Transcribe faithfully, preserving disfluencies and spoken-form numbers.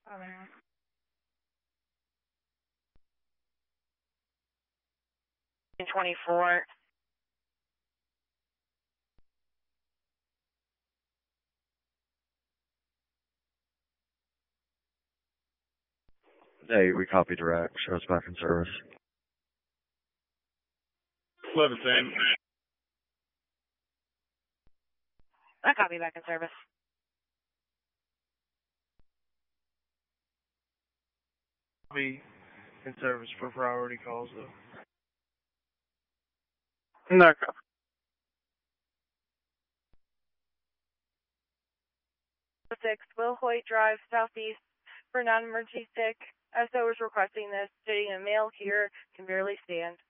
Oh, man. twenty-four. Hey, we copy direct. Show us back in service. eleven ten. I copy back in service. Be in service for priority calls, though. No copy. six, Will Hoyt Drive, Southeast, for non-emergency sick. S O is requesting this, stating a male here can barely stand.